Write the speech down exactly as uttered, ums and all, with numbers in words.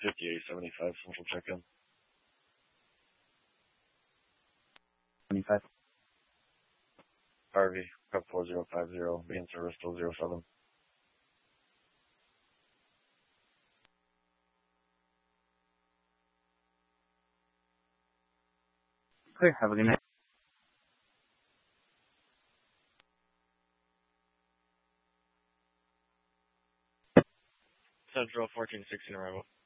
fifty-eight seventy-five, central check-in. seventy-five. Harvey, prep four zero five zero, being service still zero seven. Clear. Have a good night. Central fourteen sixteen arrival.